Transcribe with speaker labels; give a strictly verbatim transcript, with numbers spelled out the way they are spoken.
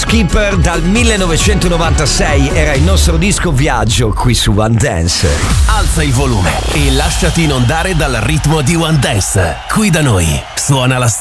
Speaker 1: Skipper dal millenovecentonovantasei, era il nostro disco viaggio qui su One Dance.
Speaker 2: Alza il volume e lasciati inondare dal ritmo di One Dance. Qui da noi suona la